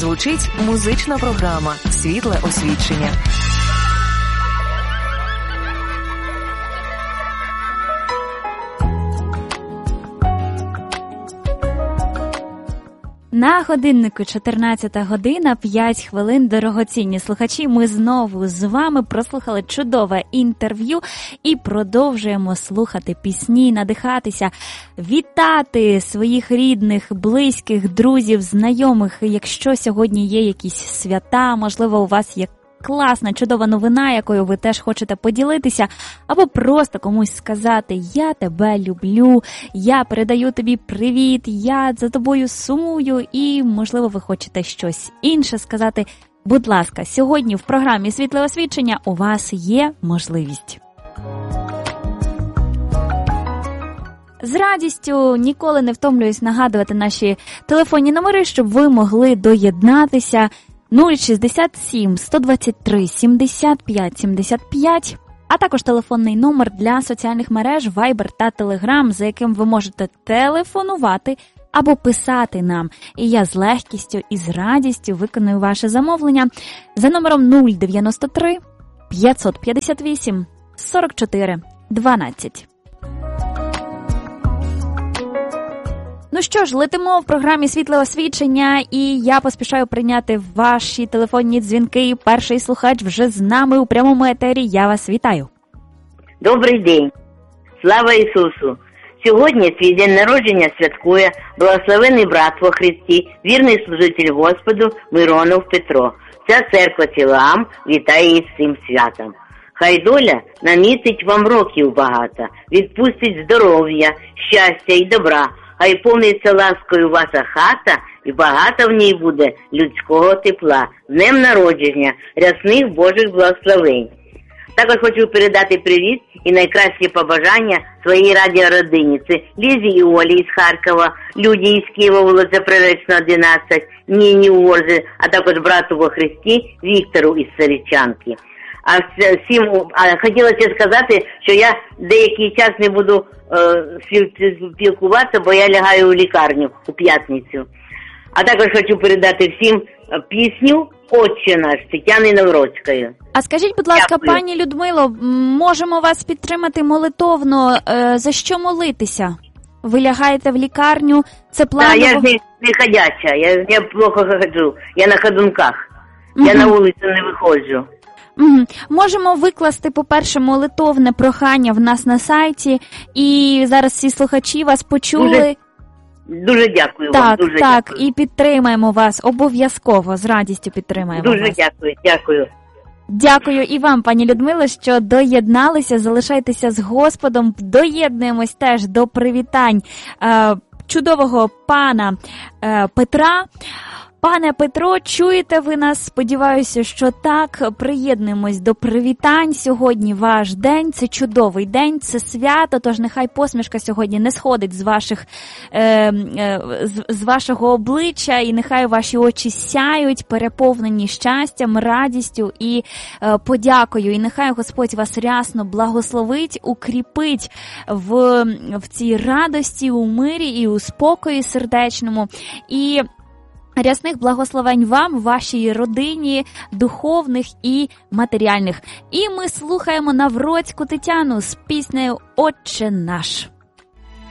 Звучить музична програма «Світле освічення». На годиннику 14 година, 5 хвилин, дорогоцінні слухачі. Ми знову з вами прослухали чудове інтерв'ю і продовжуємо слухати пісні, надихатися, вітати своїх рідних, близьких, друзів, знайомих. Якщо сьогодні є якісь свята, можливо, у вас є класна, чудова новина, якою ви теж хочете поділитися, або просто комусь сказати: «Я тебе люблю», «Я передаю тобі привіт», «Я за тобою сумую», і, можливо, ви хочете щось інше сказати. Будь ласка, сьогодні в програмі «Світле освічення» у вас є можливість. З радістю ніколи не втомлююсь нагадувати наші телефонні номери, щоб ви могли доєднатися. 067 123 75 75, а також телефонний номер для соціальних мереж Viber та Telegram, за яким ви можете телефонувати або писати нам. І я з легкістю і з радістю виконую ваше замовлення за номером 093 558 44 12. Ну що ж, летимо в програмі «Світле освічення», і я поспішаю прийняти ваші телефонні дзвінки. Перший слухач вже з нами у прямому етері. Я вас вітаю. Добрий день. Слава Ісусу! Сьогодні свій день народження святкує благословений брат во Христі, вірний служитель Господу Миронов Петро. Вся церква Сілаам вітає із цим святом. Хай доля намітить вам років багато, відпустить здоров'я, щастя і добра. Хай повниться ласкою ваша хата, і багато в ній буде людського тепла. З днем народження, рясних Божих благословень. Також хочу передати привіт і найкращі побажання своїй радіородині. Це Лізі і Олі із Харкова, Люді із Києва, вулиця Приречна, 11, Ніні Уорзи, а також брату во Христі Віктору із Сарічанки. Хотілося сказати, що я деякий час не буду спілкуватися, бо я лягаю у лікарню у п'ятницю. А також хочу передати всім пісню «Отче наш» Тетяни Навроцької. А скажіть, будь ласка, Дякую. пані Людмило, можемо вас підтримати молитовно? За що молитися? Ви лягаєте в лікарню, це планово? Так, я ж не ходяча, я плохо ходжу, я на ходунках, я на вулицю не виходжу. Можемо викласти, по-перше, молитовне прохання в нас на сайті, і зараз всі слухачі вас почули. Дуже дякую так, вам, дуже так, дякую. І підтримаємо вас, обов'язково, з радістю підтримаємо дуже вас. Дякую. Дякую і вам, пані Людмило, що доєдналися, залишайтеся з Господом, доєднуємось теж до привітань чудового пана Петра. Пане Петро, чуєте ви нас? Сподіваюся, що так. Приєднуємось до привітань. Сьогодні ваш день, це чудовий день, це свято, тож нехай посмішка сьогодні не сходить з вашого обличчя, і нехай ваші очі сяють, переповнені щастям, радістю і подякою. І нехай Господь вас рясно благословить, укріпить в цій радості, у мирі і у спокої сердечному. І рясних благословень вам, вашій родині, духовних і матеріальних. І ми слухаємо Навроцьку Тетяну з піснею «Отче наш».